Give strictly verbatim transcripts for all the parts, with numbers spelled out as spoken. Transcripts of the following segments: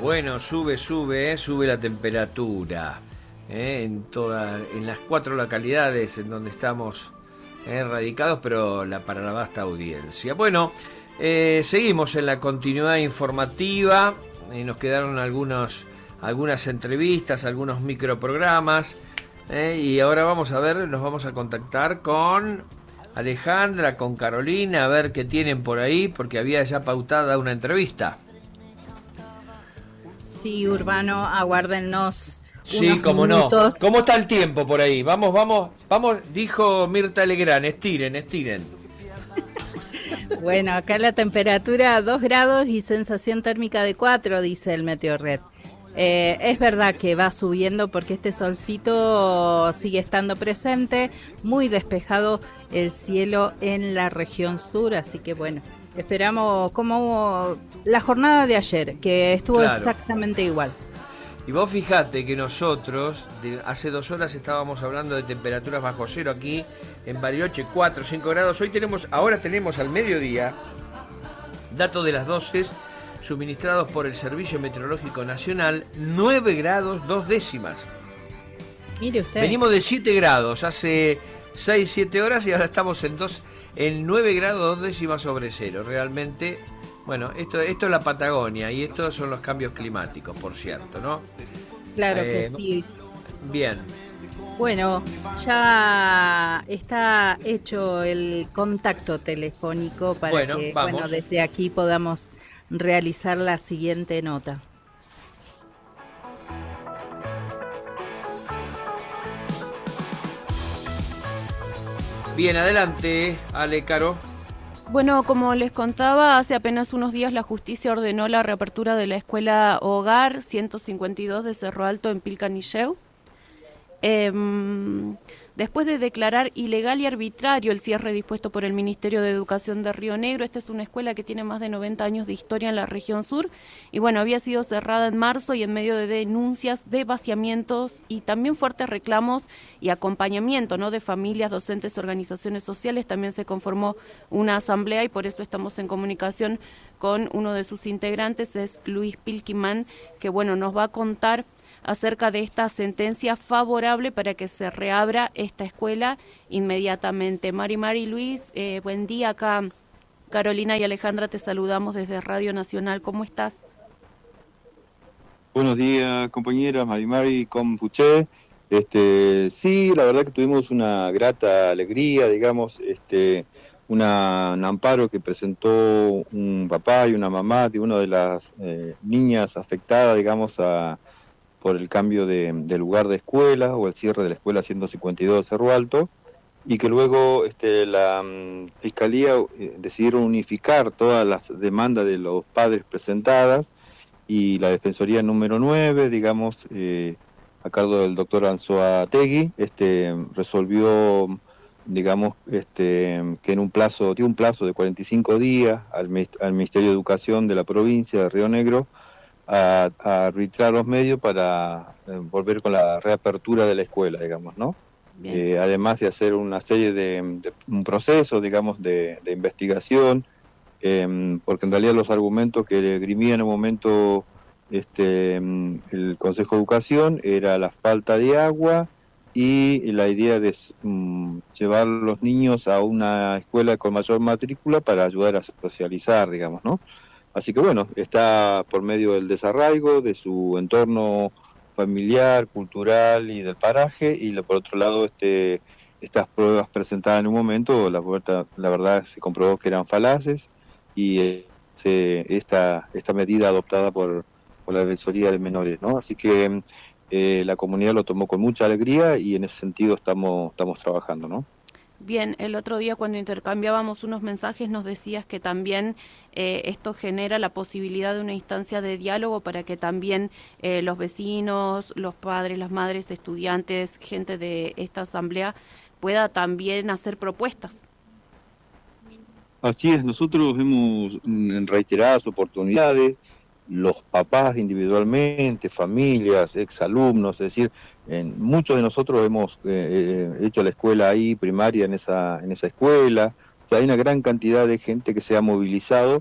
Bueno, sube, sube, eh, sube la temperatura eh, en toda, en las cuatro localidades en donde estamos eh, radicados, pero la, para la vasta audiencia. Bueno, eh, seguimos en la continuidad informativa. Eh, nos quedaron algunos, algunas entrevistas, algunos microprogramas. Eh, y ahora vamos a ver, nos vamos a contactar con Alejandra, con Carolina, a ver qué tienen por ahí, porque había ya pautada una entrevista. Sí, Urbano, aguárdennos sí, unos cómo minutos. No. ¿Cómo está el tiempo por ahí? Vamos, vamos, vamos, dijo Mirta Legrand, estiren, estiren. Bueno, acá la temperatura dos grados y sensación térmica de cuatro, dice el Meteorred. Eh, es verdad que va subiendo porque este solcito sigue estando presente, muy despejado el cielo en la región sur, así que bueno, esperamos como la jornada de ayer, que estuvo claro. exactamente igual. Y vos fijate que nosotros, de, hace dos horas estábamos hablando de temperaturas bajo cero aquí en Bariloche, cuatro o cinco grados, hoy tenemos, ahora tenemos al mediodía, datos de las doce, suministrados por el Servicio Meteorológico Nacional, nueve grados, dos décimas. Mire usted. Venimos de siete grados hace seis, siete horas y ahora estamos en, dos, en nueve grados, dos décimas sobre cero. Realmente, bueno, esto, esto es la Patagonia y estos son los cambios climáticos, por cierto, ¿no? Claro eh, que sí. Bien. Bueno, ya está hecho el contacto telefónico para bueno, que vamos. bueno, desde aquí podamos realizar la siguiente nota. Bien, adelante, Ale, Caro. Bueno, como les contaba, hace apenas unos días la justicia ordenó la reapertura de la escuela Hogar ciento cincuenta y dos de Cerro Alto en Pilcanilleu. Eh, después de declarar ilegal y arbitrario el cierre dispuesto por el Ministerio de Educación de Río Negro, esta es una escuela que tiene más de noventa años de historia en la región sur y bueno, había sido cerrada en marzo y en medio de denuncias de vaciamientos y también fuertes reclamos y acompañamiento, ¿no?, de familias, docentes, organizaciones sociales, también se conformó una asamblea y por eso estamos en comunicación con uno de sus integrantes, es Luis Pilkimán, que bueno, nos va a contar acerca de esta sentencia favorable para que se reabra esta escuela inmediatamente. Mari, Mari, Luis, eh, buen día. Acá Carolina y Alejandra te saludamos desde Radio Nacional. ¿Cómo estás? Buenos días, compañeras, Mari, Mari, ¿cómo escuché? Este, sí, la verdad que tuvimos una grata alegría, digamos, este, una, un amparo que presentó un papá y una mamá de una de las eh, niñas afectadas, digamos, a por el cambio de, de lugar de escuela o el cierre de la escuela ciento cincuenta y dos de Cerro Alto, y que luego este, la um, Fiscalía eh, decidieron unificar todas las demandas de los padres presentadas y la Defensoría número nueve, digamos, eh, a cargo del doctor Anzoátegui, este, resolvió, digamos, este, que en un plazo, dio un plazo de cuarenta y cinco días al, al Ministerio de Educación de la provincia de Río Negro A, a arbitrar los medios para eh, volver con la reapertura de la escuela, digamos, ¿no? Eh, además de hacer una serie de, de un proceso, digamos, de, de investigación, eh, porque en realidad los argumentos que grimía en el momento este, el Consejo de Educación era la falta de agua y la idea de um, llevar a los niños a una escuela con mayor matrícula para ayudar a socializar, digamos, ¿no? Así que bueno, está por medio del desarraigo, de su entorno familiar, cultural y del paraje, y por otro lado este, estas pruebas presentadas en un momento, la, la verdad se comprobó que eran falaces, y eh, se, esta, esta medida adoptada por, por la Defensoría de Menores, ¿no? Así que eh, la comunidad lo tomó con mucha alegría y en ese sentido estamos, estamos trabajando, ¿no? Bien, el otro día cuando intercambiábamos unos mensajes nos decías que también eh, esto genera la posibilidad de una instancia de diálogo para que también eh, los vecinos, los padres, las madres, estudiantes, gente de esta asamblea pueda también hacer propuestas. Así es, nosotros hemos en reiteradas oportunidades, los papás individualmente, familias, exalumnos, es decir, en, muchos de nosotros hemos eh, hecho la escuela ahí, primaria en esa, en esa escuela, o sea, hay una gran cantidad de gente que se ha movilizado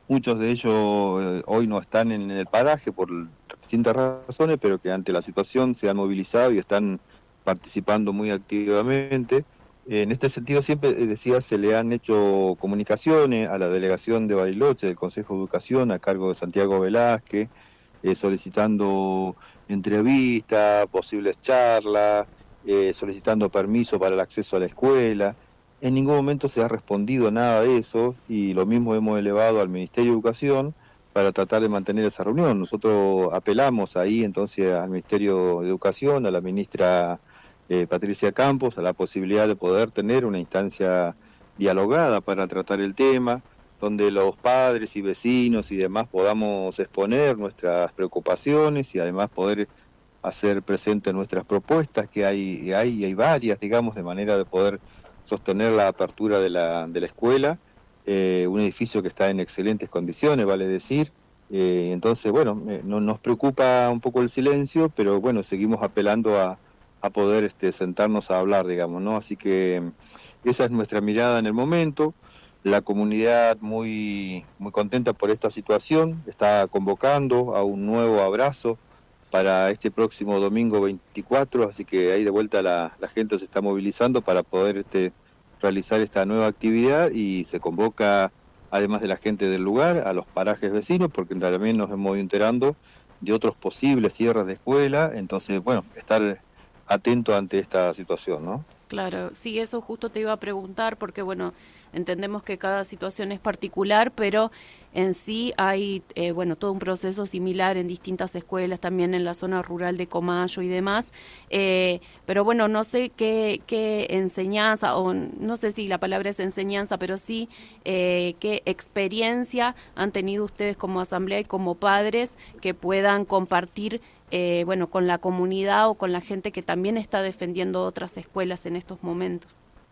muchos de ellos eh, hoy no están en el paraje por distintas razones, pero que ante la situación se han movilizado y están participando muy activamente. En este sentido, siempre decía, se le han hecho comunicaciones a la delegación de Bariloche, del Consejo de Educación, a cargo de Santiago Velázquez, eh, solicitando entrevistas, posibles charlas, eh, solicitando permiso para el acceso a la escuela. En ningún momento se ha respondido nada de eso, y lo mismo hemos elevado al Ministerio de Educación para tratar de mantener esa reunión. Nosotros apelamos ahí entonces al Ministerio de Educación, a la ministra Eh, Patricia Campos, a la posibilidad de poder tener una instancia dialogada para tratar el tema, donde los padres y vecinos y demás podamos exponer nuestras preocupaciones y además poder hacer presentes nuestras propuestas, que hay, hay, hay varias, digamos, de manera de poder sostener la apertura de la, de la escuela, eh, un edificio que está en excelentes condiciones, vale decir. Eh, entonces, bueno, eh, no, nos preocupa un poco el silencio, pero bueno, seguimos apelando a a poder este, sentarnos a hablar, digamos, ¿no? Así que esa es nuestra mirada en el momento. La comunidad muy, muy contenta por esta situación, está convocando a un nuevo abrazo para este próximo domingo veinticuatro, así que ahí de vuelta la, la gente se está movilizando para poder este, realizar esta nueva actividad, y se convoca, además de la gente del lugar, a los parajes vecinos, porque también nos hemos ido enterando de otros posibles cierres de escuela. Entonces, bueno, estar atento ante esta situación, ¿no? Claro, sí, eso justo te iba a preguntar, porque bueno, entendemos que cada situación es particular, pero en sí hay, eh, bueno, todo un proceso similar en distintas escuelas, también en la zona rural de Comayo y demás, eh, pero bueno, no sé qué, qué enseñanza, o no sé si la palabra es enseñanza, pero sí eh, qué experiencia han tenido ustedes como asamblea y como padres que puedan compartir Eh, bueno, con la comunidad o con la gente que también está defendiendo otras escuelas en estos momentos.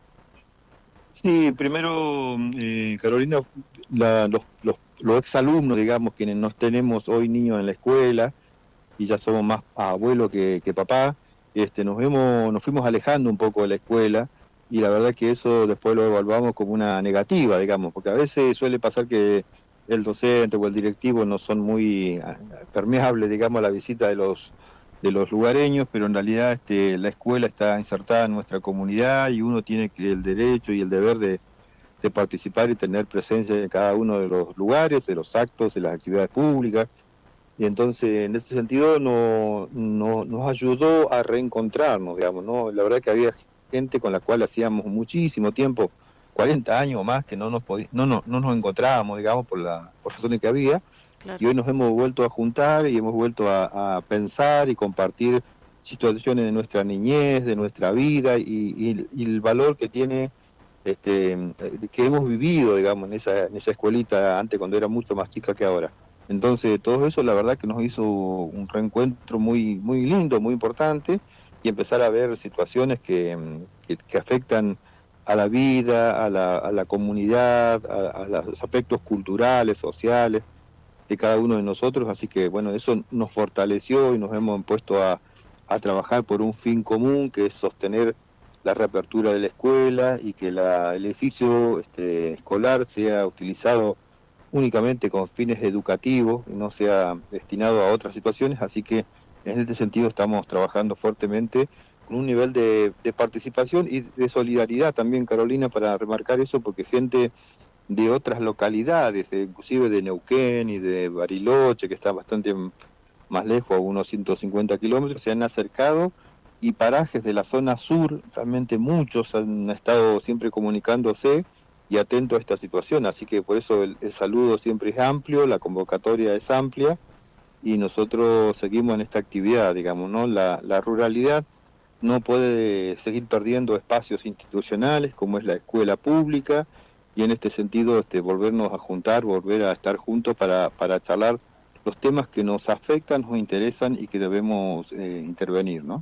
Sí, primero, eh, Carolina, la, los, los, los exalumnos, digamos, quienes nos tenemos hoy niños en la escuela, y ya somos más abuelo que, que papá, este, nos, hemos, nos fuimos alejando un poco de la escuela, y la verdad que eso después lo evaluamos como una negativa, digamos, porque a veces suele pasar que el docente o el directivo no son muy permeables, digamos, a la visita de los de los lugareños, pero en realidad este, la escuela está insertada en nuestra comunidad, y uno tiene que, el derecho y el deber de, de participar y tener presencia en cada uno de los lugares, de los actos, de las actividades públicas. Y entonces, en este sentido, no, no, nos ayudó a reencontrarnos, digamos, ¿no? La verdad que había gente con la cual hacíamos muchísimo tiempo, cuarenta años o más, que no nos podí, no, no, no nos encontrábamos, digamos, por la por razones que había. Claro. Y hoy nos hemos vuelto a juntar y hemos vuelto a, a pensar y compartir situaciones de nuestra niñez, de nuestra vida, y, y, y el valor que tiene, este, que hemos vivido, digamos, en esa, en esa escuelita antes, cuando era mucho más chica que ahora. Entonces, todo eso la verdad que nos hizo un reencuentro muy, muy lindo, muy importante, y empezar a ver situaciones que, que, que afectan a la vida, a la, a la comunidad, a, a los aspectos culturales, sociales de cada uno de nosotros. Así que bueno, eso nos fortaleció y nos hemos puesto a, a trabajar por un fin común, que es sostener la reapertura de la escuela y que la, el edificio este, escolar sea utilizado únicamente con fines educativos y no sea destinado a otras situaciones. Así que en este sentido estamos trabajando fuertemente con un nivel de, de participación y de solidaridad también, Carolina, para remarcar eso, porque gente de otras localidades, de, inclusive de Neuquén y de Bariloche, que está bastante más lejos, a unos ciento cincuenta kilómetros, se han acercado, y parajes de la zona sur, realmente muchos han estado siempre comunicándose y atentos a esta situación. Así que por eso el, el saludo siempre es amplio, la convocatoria es amplia, y nosotros seguimos en esta actividad, digamos, ¿no? La, la ruralidad no puede seguir perdiendo espacios institucionales como es la escuela pública, y en este sentido este, volvernos a juntar, volver a estar juntos para, para charlar los temas que nos afectan, nos interesan y que debemos eh, intervenir, ¿no?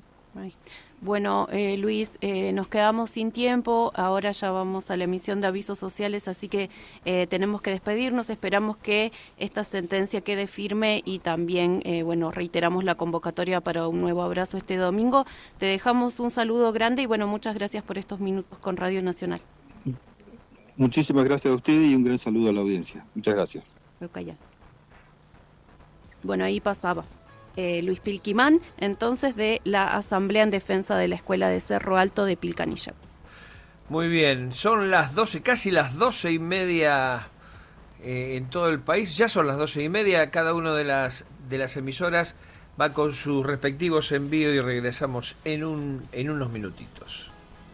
Bueno, eh, Luis, eh, nos quedamos sin tiempo, ahora ya vamos a la emisión de avisos sociales, así que eh, tenemos que despedirnos. Esperamos que esta sentencia quede firme, y también, eh, bueno, reiteramos la convocatoria para un nuevo abrazo este domingo. Te dejamos un saludo grande y bueno, muchas gracias por estos minutos con Radio Nacional. Muchísimas gracias a ustedes y un gran saludo a la audiencia. Muchas gracias. creo que allá. Bueno, ahí pasaba eh, Luis Pilquimán, entonces de la Asamblea en Defensa de la Escuela de Cerro Alto de Pilcanilla. Muy bien, son las doce, casi las doce y media eh, en todo el país. Ya son las doce y media, cada una de las, de las emisoras va con sus respectivos envíos y regresamos en, un, en unos minutitos.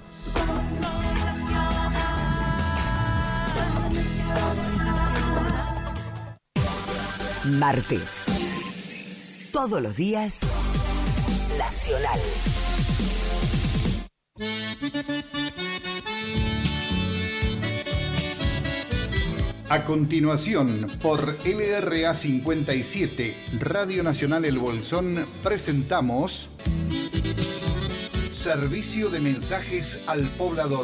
Martes. Todos los días, Nacional. A continuación, por L R A cincuenta y siete, Radio Nacional El Bolsón, presentamos Servicio de Mensajes al Poblador.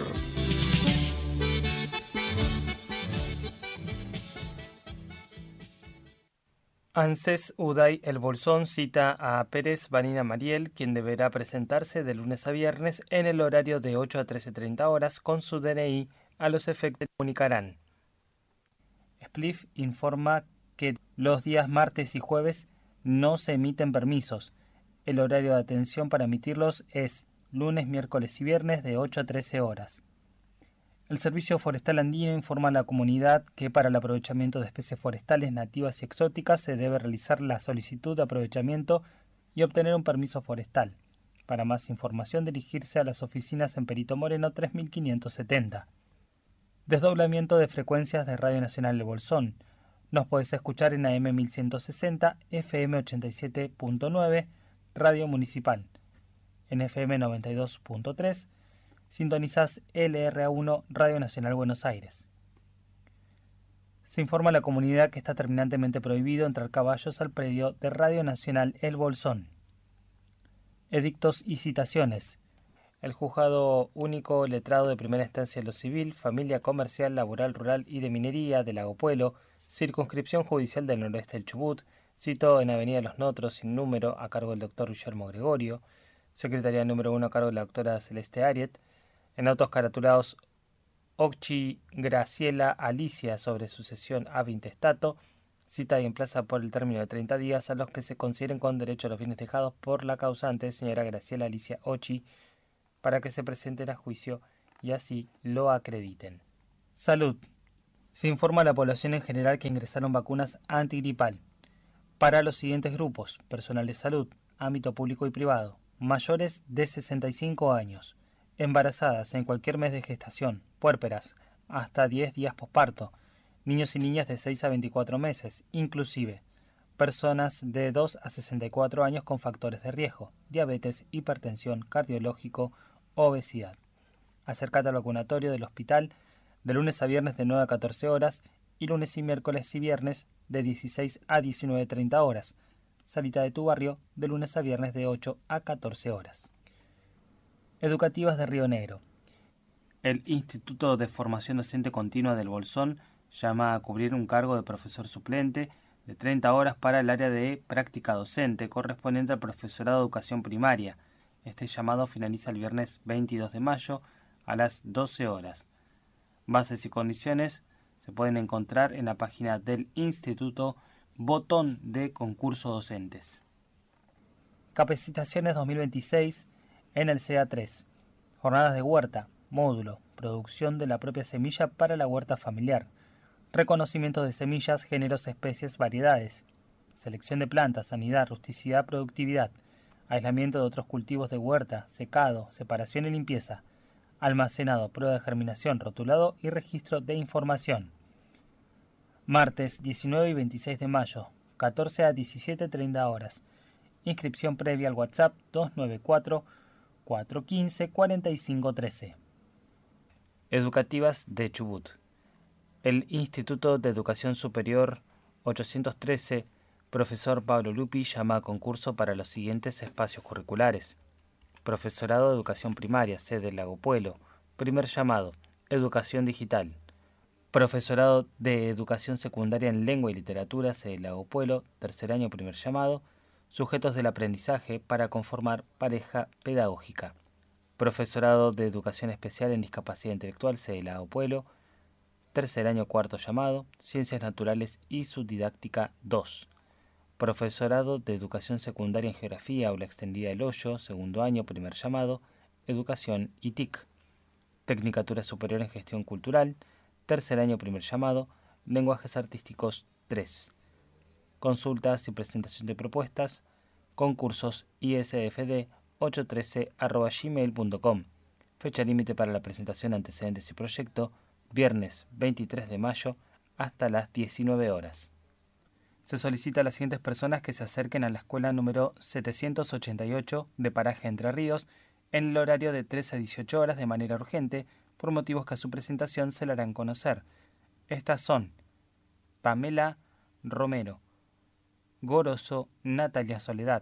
ANSES Uday El Bolsón cita a Pérez Vanina Mariel, quien deberá presentarse de lunes a viernes en el horario de ocho a trece treinta horas con su D N I. A los efectos comunicarán. Spliff informa que los días martes y jueves no se emiten permisos. El horario de atención para emitirlos es lunes, miércoles y viernes de ocho a trece horas. El Servicio Forestal Andino informa a la comunidad que para el aprovechamiento de especies forestales nativas y exóticas se debe realizar la solicitud de aprovechamiento y obtener un permiso forestal. Para más información dirigirse a las oficinas en Perito Moreno tres mil quinientos setenta. Desdoblamiento de frecuencias de Radio Nacional El Bolsón. Nos podés escuchar en A M mil ciento sesenta, F M ochenta y siete punto nueve, Radio Municipal. En F M noventa y dos punto tres, sintonizás L R A uno, Radio Nacional Buenos Aires. Se informa a la comunidad que está terminantemente prohibido entrar caballos al predio de Radio Nacional El Bolsón. Edictos y citaciones. El Juzgado Único Letrado de Primera Instancia de lo Civil, Familia Comercial, Laboral, Rural y de Minería de Lago Puelo, Circunscripción Judicial del Noroeste del Chubut, citó en Avenida Los Notros, sin número, a cargo del doctor Guillermo Gregorio, Secretaría número uno a cargo de la doctora Celeste Ariet, en autos caratulados Occhi Graciela Alicia sobre sucesión ab intestato, cita y emplaza por el término de treinta días a los que se consideren con derecho a los bienes dejados por la causante, señora Graciela Alicia Occhi, para que se presenten a juicio y así lo acrediten. Salud. Se informa a la población en general que ingresaron vacunas antigripal para los siguientes grupos: personal de salud, ámbito público y privado, mayores de sesenta y cinco años, embarazadas en cualquier mes de gestación, puérperas, hasta diez días posparto, niños y niñas de seis a veinticuatro meses, inclusive personas de dos a sesenta y cuatro años con factores de riesgo, diabetes, hipertensión, cardiológico, obesidad. Acércate al vacunatorio del hospital de lunes a viernes de nueve a catorce horas y lunes y miércoles y viernes de dieciséis a diecinueve treinta horas. Salita de tu barrio de lunes a viernes de ocho a catorce horas. Educativas de Río Negro. El Instituto de Formación Docente Continua del Bolsón llama a cubrir un cargo de profesor suplente de treinta horas para el área de práctica docente correspondiente al profesorado de educación primaria. Este llamado finaliza el viernes veintidós de mayo a las doce horas. Bases y condiciones se pueden encontrar en la página del Instituto, botón de concurso docentes. Capacitaciones dos mil veintiséis en el C A tres. Jornadas de huerta, módulo, producción de la propia semilla para la huerta familiar. Reconocimiento de semillas, géneros, especies, variedades. Selección de plantas, sanidad, rusticidad, productividad. Aislamiento de otros cultivos de huerta, secado, separación y limpieza. Almacenado, prueba de germinación, rotulado y registro de información. Martes diecinueve y veintiséis de mayo, catorce a diecisiete treinta horas. Inscripción previa al WhatsApp dos nueve cuatro, cuatro uno cinco, cuatro cinco uno tres. Educativas de Chubut. El Instituto de Educación Superior ochocientos trece, profesor Pablo Lupi, llama a concurso para los siguientes espacios curriculares. Profesorado de Educación Primaria, sede Lago Puelo. Primer llamado, Educación Digital. Profesorado de Educación Secundaria en Lengua y Literatura, sede Lago Puelo. Tercer año, primer llamado. Sujetos del aprendizaje para conformar pareja pedagógica. Profesorado de Educación Especial en Discapacidad Intelectual, sede Lago Puelo. tercer año cuarto llamado, Ciencias Naturales y su Didáctica dos. Profesorado de Educación Secundaria en Geografía, Aula Extendida El Hoyo, segundo año, primer llamado, Educación y T I C. Tecnicatura Superior en Gestión Cultural, tercer año, primer llamado, Lenguajes Artísticos tres. Consultas y presentación de propuestas, concursos I S F D ochocientos trece arroba gmail punto com. Fecha límite para la presentación de antecedentes y proyecto, viernes veintitrés de mayo hasta las diecinueve horas. Se solicita a las siguientes personas que se acerquen a la escuela número setecientos ochenta y ocho de Paraje Entre Ríos en el horario de trece a dieciocho horas de manera urgente, por motivos que a su presentación se le harán conocer. Estas son Pamela Romero, Goroso Natalia Soledad.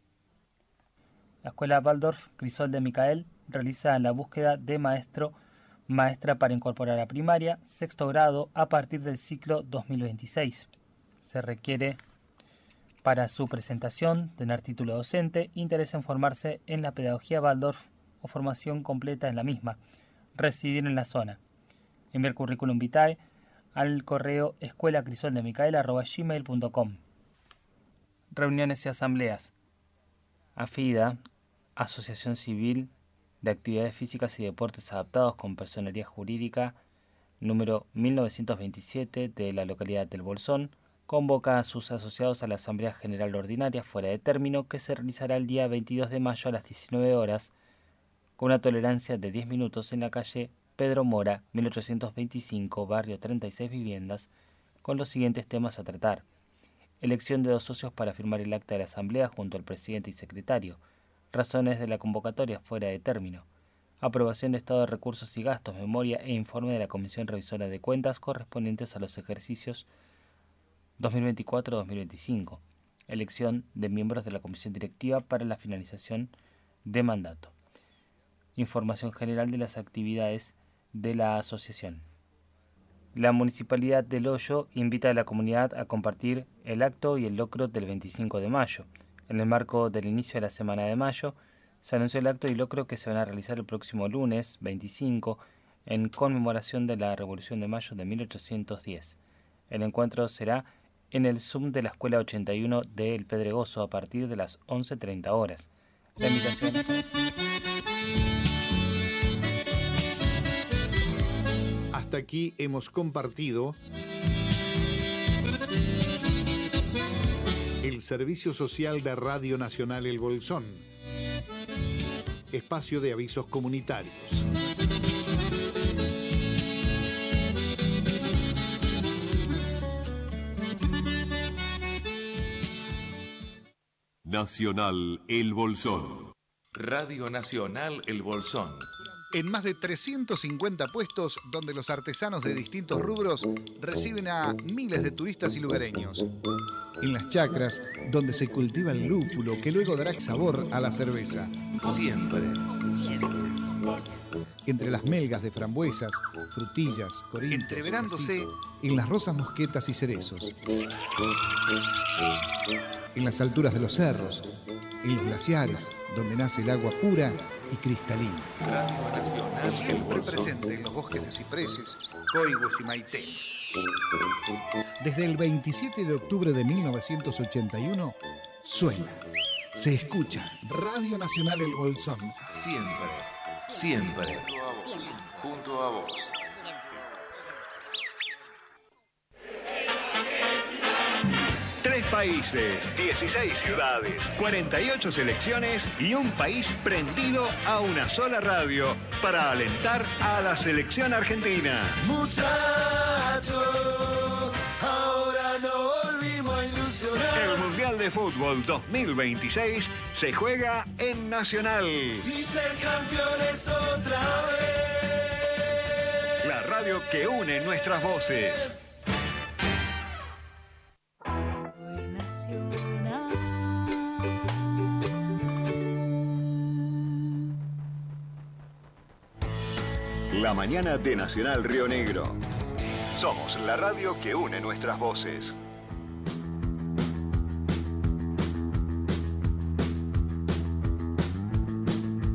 La escuela Waldorf Crisol de Micael realiza la búsqueda de maestro maestra para incorporar a primaria, sexto grado, a partir del ciclo dos mil veintiséis. Se requiere para su presentación tener título docente, interés en formarse en la pedagogía Waldorf o formación completa en la misma, residir en la zona. Enviar currículum vitae al correo escuelacrisoldemicael arroba gmail punto com. Reuniones y asambleas. AFIDA, Asociación Civil de Actividades Físicas y Deportes Adaptados con Personería Jurídica, número mil novecientos veintisiete de la localidad del Bolsón, convoca a sus asociados a la Asamblea General Ordinaria fuera de término que se realizará el día veintidós de mayo a las diecinueve horas con una tolerancia de diez minutos en la calle Pedro Mora, mil ochocientos veinticinco, barrio treinta y seis viviendas, con los siguientes temas a tratar. Elección de dos socios para firmar el acta de la Asamblea junto al presidente y secretario. Razones de la convocatoria fuera de término. Aprobación de estado de recursos y gastos, memoria e informe de la Comisión Revisora de Cuentas correspondientes a los ejercicios dos mil veinticuatro a dos mil veinticinco. Elección de miembros de la Comisión Directiva para la finalización de mandato. Información general de las actividades de la asociación. La Municipalidad del Hoyo invita a la comunidad a compartir el acto y el locro del veinticinco de mayo. En el marco del inicio de la Semana de Mayo, se anunció el acto y locro que se van a realizar el próximo lunes veinticinco en conmemoración de la Revolución de Mayo de mil ochocientos diez. El encuentro será en el Zoom de la Escuela ochenta y uno de El Pedregoso a partir de las once treinta horas. La invitación... Hasta aquí hemos compartido el Servicio Social de Radio Nacional El Bolsón, espacio de avisos comunitarios. Nacional El Bolsón. Radio Nacional El Bolsón. En más de trescientos cincuenta puestos donde los artesanos de distintos rubros reciben a miles de turistas y lugareños. En las chacras donde se cultiva el lúpulo que luego dará sabor a la cerveza. Siempre. Entre las melgas de frambuesas, frutillas, corintos, entreverándose en las rosas mosquetas y cerezos. En las alturas de los cerros, en los glaciares, donde nace el agua pura y cristalina. Radio Nacional Siempre presente en los bosques de cipreses, coigües y maitenes. Desde el veintisiete de octubre de mil novecientos ochenta y uno, suena, se escucha Radio Nacional El Bolsón. Siempre, siempre, junto a vos. Tres países, dieciséis ciudades, cuarenta y ocho selecciones y un país prendido a una sola radio para alentar a la selección argentina. Muchachos, ahora no volvimos a ilusionar. El Mundial de Fútbol dos mil veintiséis se juega en Nacional. Y ser campeones otra vez. La radio que une nuestras voces. La mañana de Nacional Río Negro. Somos la radio que une nuestras voces.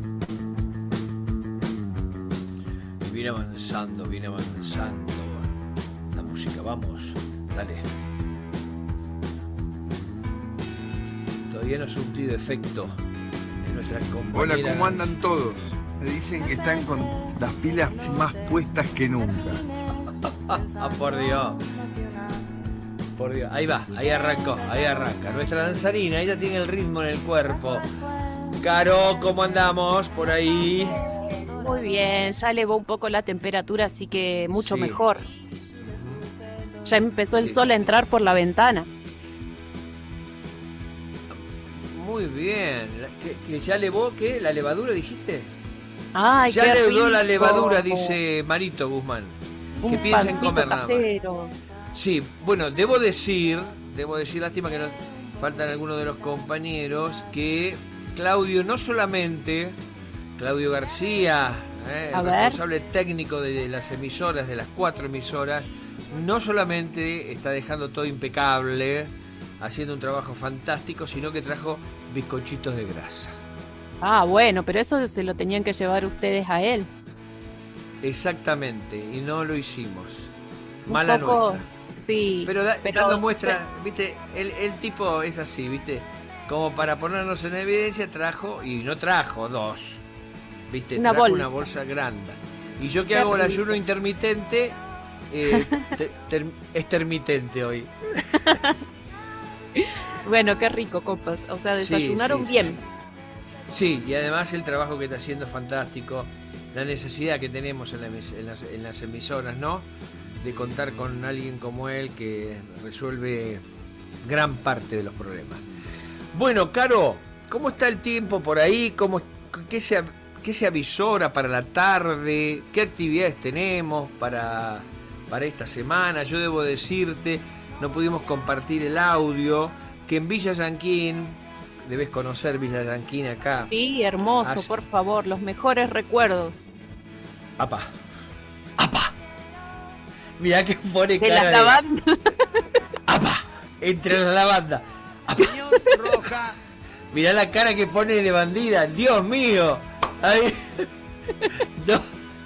Viene avanzando, viene avanzando vamos, dale. Todavía no ha surtido efecto en nuestras compañeras. Hola, ¿cómo andan todos? Me dicen que están con las pilas más puestas que nunca. Ah, por Dios. Por Dios. Ahí va, ahí arrancó, ahí arranca. Nuestra danzarina, ella tiene el ritmo en el cuerpo. Caro, ¿cómo andamos por ahí? Muy bien, ya elevó un poco la temperatura, así que mucho Sí. mejor. Ya empezó el Sí. sol a entrar por la ventana. Muy bien. ¿Que, que ya levó qué? ¿La levadura dijiste? Ay, ya qué levó la rico. levadura, dice Marito Guzmán. Un Que piensa en pancito comer nada más. casero. Sí, bueno, debo decir, debo decir, lástima que nos faltan algunos de los compañeros, que Claudio no solamente, Claudio García, eh, A el ver. responsable técnico de las emisoras, de las cuatro emisoras, no solamente está dejando todo impecable, haciendo un trabajo fantástico, sino que trajo bizcochitos de grasa. Ah, bueno, pero eso se lo tenían que llevar ustedes a él. Exactamente, y no lo hicimos. Un Mala poco, nuestra. sí. Pero, da- pero- dando muestra, viste, el, el tipo es así, viste, como para ponernos en evidencia, trajo, y no trajo dos, viste, Una trajo bolsa. una bolsa grande. Y yo que Qué hago el rico. ayuno intermitente, eh, te- ter- es termitente hoy. Bueno, qué rico, compas. O sea, Sí, desayunaron sí, bien. Sí, y además el trabajo que está haciendo es fantástico, la necesidad que tenemos en, la emis- en las, en las emisoras, ¿no? De contar con alguien como él que resuelve gran parte de los problemas. Bueno, Caro, ¿cómo está el tiempo por ahí? ¿Cómo, qué, se, ¿Qué se avisora para la tarde? ¿Qué actividades tenemos para, para esta semana? Yo debo decirte, no pudimos compartir el audio, que en Villa Yanquín, debes conocer Villa Yanquín acá. Sí, hermoso, Hace- por favor, los mejores recuerdos. Apa. Apa. Mirá que pone De cara las de- lavandas. Apa. Entre la lavanda. Señor Roja. Mirá la cara que pone de bandida. Dios mío. Ay. No.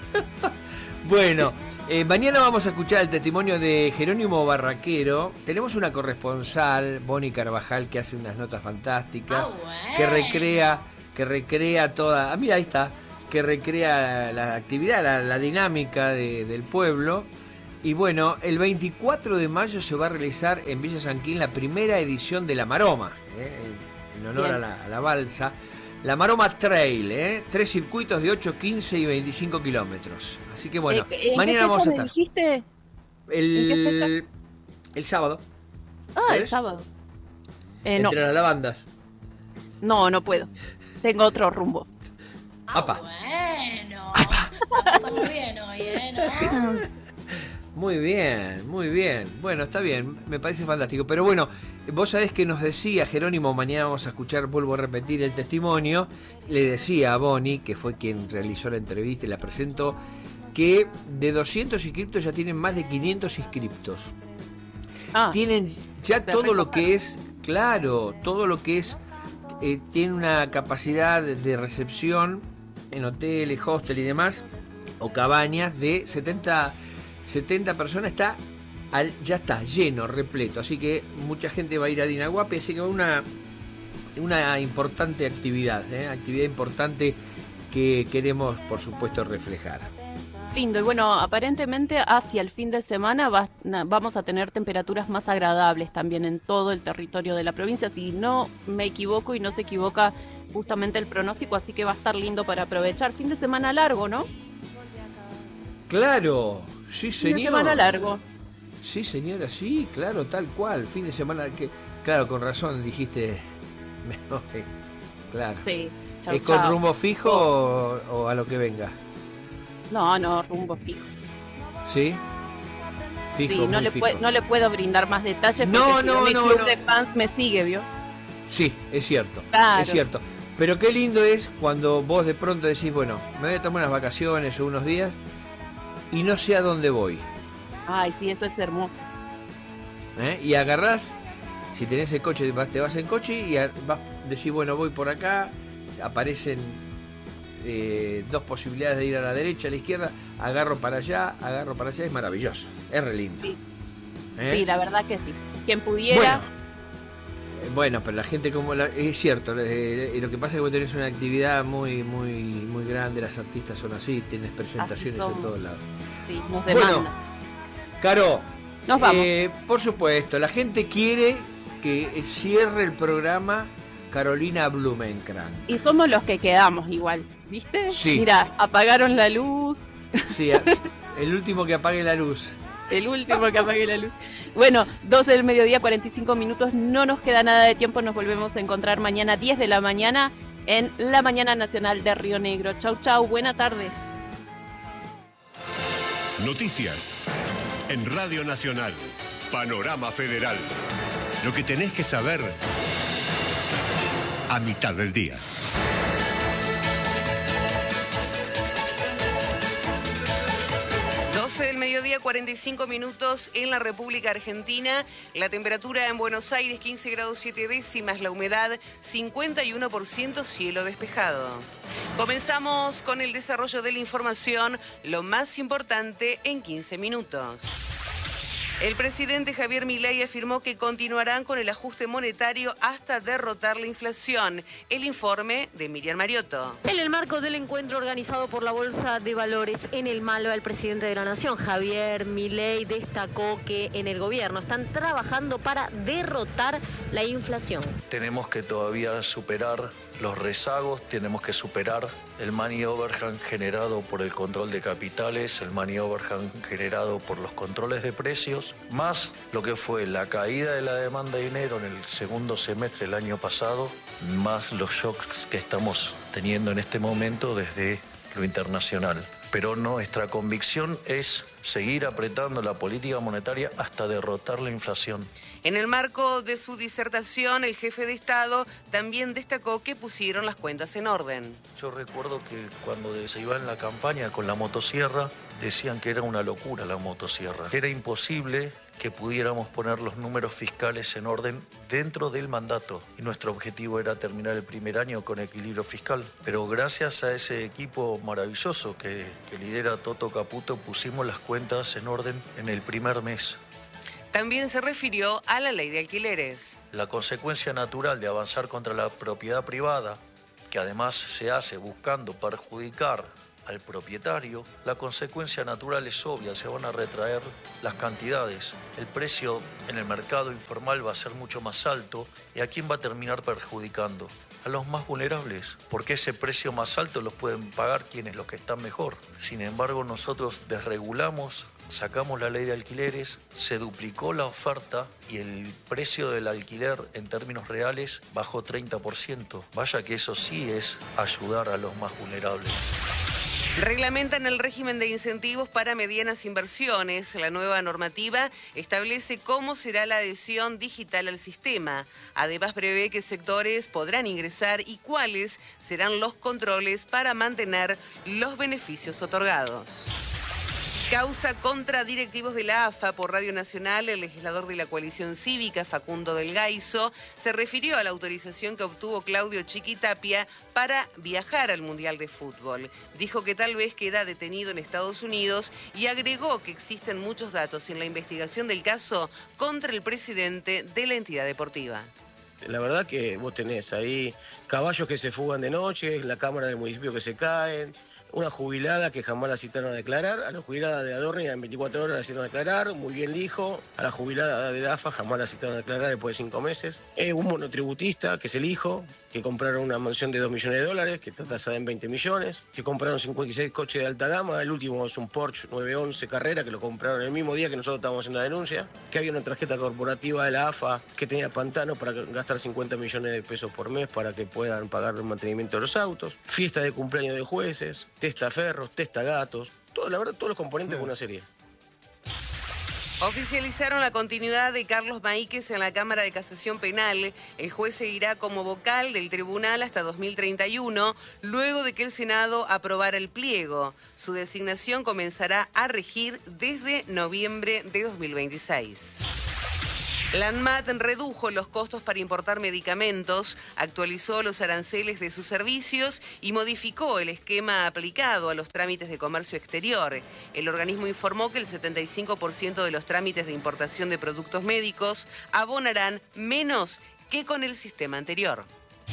Bueno, eh, mañana vamos a escuchar el testimonio de Jerónimo Barraquero. Tenemos una corresponsal, Bonnie Carvajal, que hace unas notas fantásticas, que recrea, que recrea toda. Ah, mira, ahí está, que recrea la actividad, la, la dinámica de- del pueblo. Y bueno, el veinticuatro de mayo se va a realizar en Villa Yanquín la primera edición de la Maroma, ¿eh? en, en honor Bien. a la, a la balsa. La Maroma Trail, ¿eh? Tres circuitos de ocho, quince y veinticinco kilómetros. Así que bueno, Eh, ¿En mañana qué vamos a fecha me estar. dijiste? ¿En qué fecha? El, el sábado, Ah, el ¿Ves? sábado. Eh, no, entre las lavandas. no, no puedo. Tengo otro rumbo. Apa. Bueno, la pasamos bien hoy, ¿eh? ¿No? Muy bien, muy bien. Bueno, está bien, me parece fantástico. Pero bueno, vos sabés que nos decía Jerónimo, mañana vamos a escuchar, vuelvo a repetir el testimonio, le decía a Bonnie, que fue quien realizó la entrevista y la presentó, que de doscientos inscriptos ya tienen más de quinientos inscriptos. Ah, Tienen ya de todo lo repasar. que es, claro, todo lo que es, eh, tiene una capacidad de recepción en hoteles, hostel y demás, o cabañas de setenta, setenta personas, está al- ya está lleno, repleto, así que mucha gente va a ir a Dinaguapi, así que una, una importante actividad, ¿eh? actividad importante que queremos por supuesto reflejar. lindo. Y bueno, aparentemente hacia el fin de semana va- na- vamos a tener temperaturas más agradables también en todo el territorio de la provincia, si no me equivoco y no se equivoca justamente el pronóstico, así que va a estar lindo para aprovechar. Fin de semana largo, ¿no? Claro, sí Fin de señor. semana largo. Sí, señora, sí, claro, tal cual. Fin de semana que, claro, con razón dijiste, me voy. Claro. Sí. Chau, ¿Es con chau. rumbo fijo o, o a lo que venga? No, no, rumbo fijo. ¿Sí? Fijo, Sí, no muy le, fijo. pue- no le puedo brindar más detalles No, porque si no, mi no, club no. de fans me sigue, ¿vio? Sí, es cierto. Claro. Es cierto. Pero qué lindo es cuando vos de pronto decís, bueno, me voy a tomar unas vacaciones o unos días y no sé a dónde voy. Ay, sí, eso es hermoso. ¿eh? Y agarrás, si tenés el coche, vas- te vas en coche y a- vas, decís, bueno, voy por acá, aparecen eh, dos posibilidades de ir a la derecha, a la izquierda, agarro para allá, agarro para allá, es maravilloso, es re lindo. Sí. ¿eh? Sí, la verdad que sí. Quien pudiera... Bueno, eh, bueno pero la gente como... La, es cierto, eh, lo que pasa es que vos tenés una actividad muy muy muy grande, las artistas son así, tienes presentaciones en todos lados. Sí, nos demanda. Bueno, Caro, nos vamos. Eh, por supuesto, la gente quiere que cierre el programa Carolina Blumenkranz. Y somos los que quedamos igual, ¿viste? Sí. Mira, apagaron la luz. Sí, el último que apague la luz. El último que apague la luz. Bueno, doce del mediodía, cuarenta y cinco minutos. No nos queda nada de tiempo. Nos volvemos a encontrar mañana, diez de la mañana, en la Mañana Nacional de Río Negro. Chau, chau. Buena tarde. Noticias. En Radio Nacional. Panorama Federal. Lo que tenés que saber a mitad del día. doce del mediodía, cuarenta y cinco minutos en la República Argentina. La temperatura en Buenos Aires, quince grados siete décimas. La humedad, cincuenta y uno por ciento, cielo despejado. Comenzamos con el desarrollo de la información, lo más importante en quince minutos. El presidente Javier Milei afirmó que continuarán con el ajuste monetario hasta derrotar la inflación. El informe de Miriam Mariotto. En el marco del encuentro organizado por la Bolsa de Valores en El Malo, el presidente de la Nación, Javier Milei, destacó que en el gobierno están trabajando para derrotar la inflación. Tenemos que todavía superar los rezagos, tenemos que superar el money overhang generado por el control de capitales, el money overhang generado por los controles de precios, más lo que fue la caída de la demanda de dinero en el segundo semestre del año pasado, más los shocks que estamos teniendo en este momento desde lo internacional. Pero nuestra convicción es seguir apretando la política monetaria hasta derrotar la inflación. En el marco de su disertación, el jefe de Estado también destacó que pusieron las cuentas en orden. Yo recuerdo que cuando se iba en la campaña con la motosierra, decían que era una locura la motosierra. Era imposible que pudiéramos poner los números fiscales en orden dentro del mandato. Y nuestro objetivo era terminar el primer año con equilibrio fiscal. Pero gracias a ese equipo maravilloso que, que lidera Toto Caputo, pusimos las cuentas en orden en el primer mes. También se refirió a la ley de alquileres. La consecuencia natural de avanzar contra la propiedad privada, que además se hace buscando perjudicar al propietario, la consecuencia natural es obvia, se van a retraer las cantidades. El precio en el mercado informal va a ser mucho más alto. ¿Y a quién va a terminar perjudicando? A los más vulnerables, porque ese precio más alto lo pueden pagar quienes los que están mejor. Sin embargo, nosotros desregulamos, sacamos la ley de alquileres, se duplicó la oferta y el precio del alquiler en términos reales bajó treinta por ciento. Vaya que eso sí es ayudar a los más vulnerables. Reglamentan el régimen de incentivos para medianas inversiones. La nueva normativa establece cómo será la adhesión digital al sistema. Además, prevé qué sectores podrán ingresar y cuáles serán los controles para mantener los beneficios otorgados. Causa contra directivos de la A F A por Radio Nacional. El legislador de la coalición cívica, Facundo del Gaizo, se refirió a la autorización que obtuvo Claudio Chiquitapia para viajar al Mundial de Fútbol. Dijo que tal vez queda detenido en Estados Unidos y agregó que existen muchos datos en la investigación del caso contra el presidente de la entidad deportiva. La verdad que vos tenés ahí caballos que se fugan de noche, la cámara del municipio que se caen, una jubilada que jamás la citaron a declarar, a la jubilada de Adorni en veinticuatro horas la citaron a declarar, muy bien dijo, a la jubilada de D A F A jamás la citaron a declarar después de cinco meses, eh, un monotributista que es el hijo, que compraron una mansión de dos millones de dólares, que está tasada en veinte millones, que compraron cincuenta y seis coches de alta gama, el último es un Porsche nueve once Carrera, que lo compraron el mismo día que nosotros estábamos haciendo la denuncia, que había una tarjeta corporativa de la A F A que tenía pantano para gastar cincuenta millones de pesos por mes para que puedan pagar el mantenimiento de los autos, fiesta de cumpleaños de jueces, testaferros, testagatos, todo, la verdad, todos los componentes de una serie. Oficializaron la continuidad de Carlos Maíquez en la Cámara de Casación Penal. El juez seguirá como vocal del tribunal hasta dos mil treinta y uno, luego de que el Senado aprobara el pliego. Su designación comenzará a regir desde noviembre de dos mil veintiséis. La ANMAT redujo los costos para importar medicamentos, actualizó los aranceles de sus servicios y modificó el esquema aplicado a los trámites de comercio exterior. El organismo informó que el setenta y cinco por ciento de los trámites de importación de productos médicos abonarán menos que con el sistema anterior.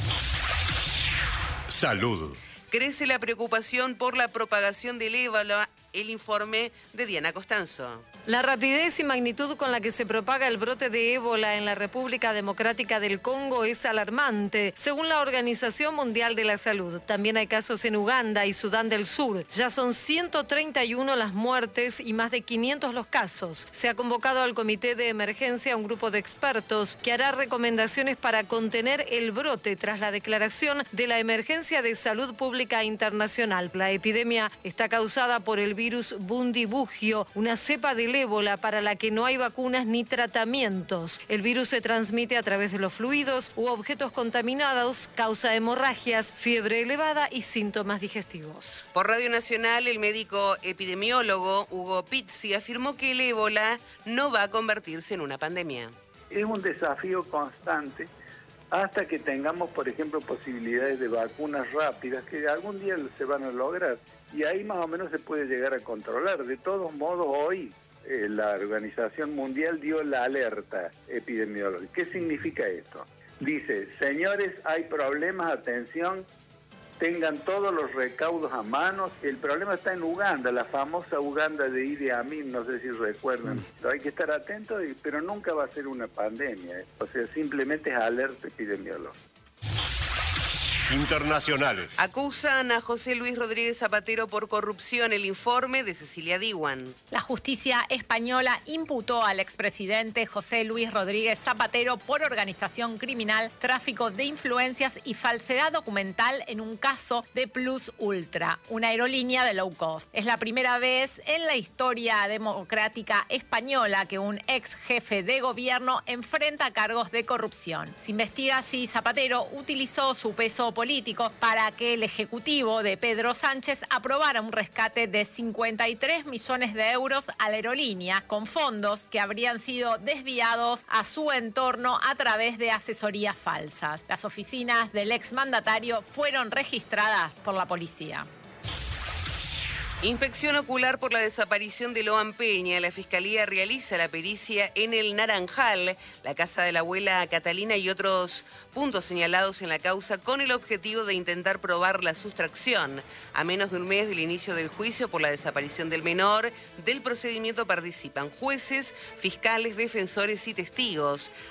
Salud. Crece la preocupación por la propagación del ébola. El informe de Diana Costanzo. La rapidez y magnitud con la que se propaga el brote de ébola en la República Democrática del Congo es alarmante, según la Organización Mundial de la Salud. También hay casos en Uganda y Sudán del Sur. Ya son ciento treinta y uno las muertes y más de quinientos los casos. Se ha convocado al Comité de Emergencia un grupo de expertos que hará recomendaciones para contener el brote tras la declaración de la Emergencia de Salud Pública Internacional. La epidemia está causada por el virus Bundibugyo, una cepa del ébola para la que no hay vacunas ni tratamientos. El virus se transmite a través de los fluidos u objetos contaminados, causa hemorragias, fiebre elevada y síntomas digestivos. Por Radio Nacional, el médico epidemiólogo Hugo Pizzi afirmó que el ébola no va a convertirse en una pandemia. Es un desafío constante hasta que tengamos, por ejemplo, posibilidades de vacunas rápidas que algún día se van a lograr. Y ahí más o menos se puede llegar a controlar. De todos modos, hoy eh, la Organización Mundial dio la alerta epidemiológica. ¿Qué significa esto? Dice, señores, hay problemas, atención, tengan todos los recaudos a mano. El problema está en Uganda, la famosa Uganda de Idi Amin, no sé si recuerdan. Pero hay que estar atentos, pero nunca va a ser una pandemia. ¿eh? O sea, simplemente es alerta epidemiológica. Internacionales. Acusan a José Luis Rodríguez Zapatero por corrupción. El informe de Cecilia Diwan. La justicia española imputó al expresidente José Luis Rodríguez Zapatero por organización criminal, tráfico de influencias y falsedad documental en un caso de Plus Ultra, una aerolínea de low cost. Es la primera vez en la historia democrática española que un ex jefe de gobierno enfrenta cargos de corrupción. Se investiga si Zapatero utilizó su peso político para que el ejecutivo de Pedro Sánchez aprobara un rescate de cincuenta y tres millones de euros a la aerolínea, con fondos que habrían sido desviados a su entorno a través de asesorías falsas. Las oficinas del exmandatario fueron registradas por la policía. Inspección ocular por la desaparición de Loan Peña. La Fiscalía realiza la pericia en el Naranjal, la casa de la abuela Catalina y otros puntos señalados en la causa con el objetivo de intentar probar la sustracción. A menos de un mes del inicio del juicio por la desaparición del menor, del procedimiento participan jueces, fiscales, defensores y testigos.